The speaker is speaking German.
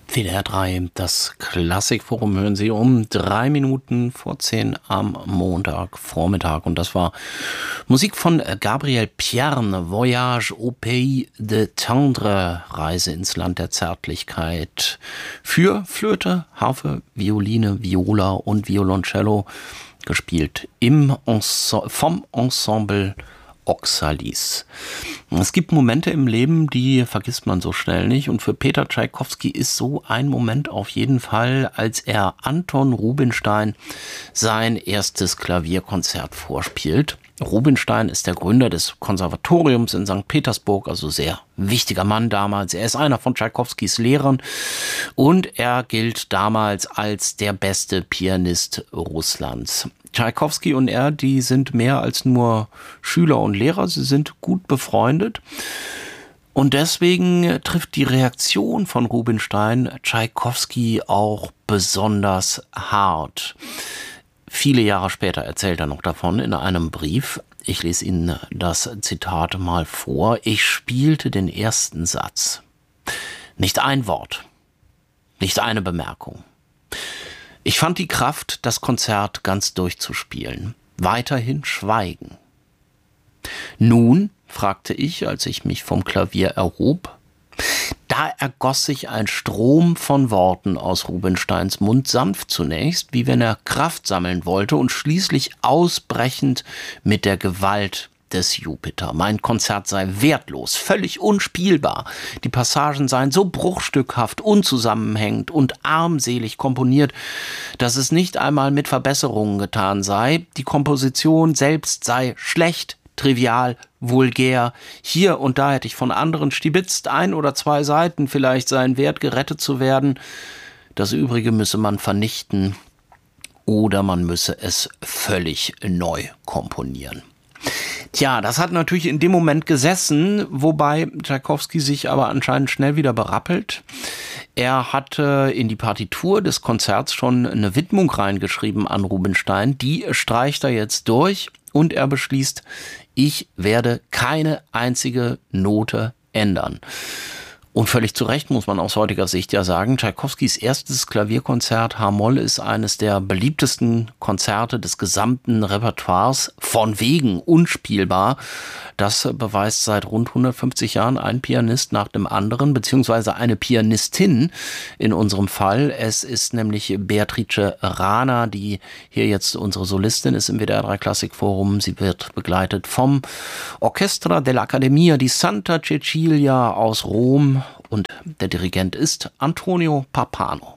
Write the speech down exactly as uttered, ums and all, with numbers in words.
W D R drei, das Klassikforum hören Sie um drei Minuten vor zehn am Montagvormittag. Und das war Musik von Gabriel Pierne, Voyage au Pays de Tendre, Reise ins Land der Zärtlichkeit. Für Flöte, Harfe, Violine, Viola und Violoncello, gespielt im Ense- vom Ensemble Oxalis. Es gibt Momente im Leben, die vergisst man so schnell nicht. Und für Peter Tschaikowski ist so ein Moment auf jeden Fall, als er Anton Rubinstein sein erstes Klavierkonzert vorspielt. Rubinstein ist der Gründer des Konservatoriums in Sankt Petersburg, also sehr wichtiger Mann damals. Er ist einer von Tschaikowskis Lehrern und er gilt damals als der beste Pianist Russlands. Tschaikowski und er, die sind mehr als nur Schüler und Lehrer, sie sind gut befreundet. Und deswegen trifft die Reaktion von Rubinstein Tschaikowski auch besonders hart. Viele Jahre später erzählt er noch davon in einem Brief. Ich lese Ihnen das Zitat mal vor. Ich spielte den ersten Satz. Nicht ein Wort, nicht eine Bemerkung. Ich fand die Kraft, das Konzert ganz durchzuspielen. Weiterhin Schweigen. Nun, fragte ich, als ich mich vom Klavier erhob. Da ergoss sich ein Strom von Worten aus Rubinsteins Mund, sanft zunächst, wie wenn er Kraft sammeln wollte, und schließlich ausbrechend mit der Gewalt des Jupiter. Mein Konzert sei wertlos, völlig unspielbar. Die Passagen seien so bruchstückhaft, unzusammenhängend und armselig komponiert, dass es nicht einmal mit Verbesserungen getan sei. Die Komposition selbst sei schlecht, trivial, vulgär. Hier und da hätte ich von anderen stibitzt, ein oder zwei Seiten vielleicht seien wert, gerettet zu werden. Das Übrige müsse man vernichten oder man müsse es völlig neu komponieren. Tja, das hat natürlich in dem Moment gesessen, wobei Tschaikowski sich aber anscheinend schnell wieder berappelt. Er hatte in die Partitur des Konzerts schon eine Widmung reingeschrieben an Rubinstein. Die streicht er jetzt durch und er beschließt, ich werde keine einzige Note ändern. Und völlig zu Recht muss man aus heutiger Sicht ja sagen, Tschaikowskis erstes Klavierkonzert H-Moll ist eines der beliebtesten Konzerte des gesamten Repertoires, von wegen unspielbar. Das beweist seit rund hundertfünfzig Jahren ein Pianist nach dem anderen, beziehungsweise eine Pianistin in unserem Fall. Es ist nämlich Beatrice Rana, die hier jetzt unsere Solistin ist im W D R drei Klassikforum. Sie wird begleitet vom Orchestra dell'Accademia di Santa Cecilia aus Rom. Und der Dirigent ist Antonio Pappano.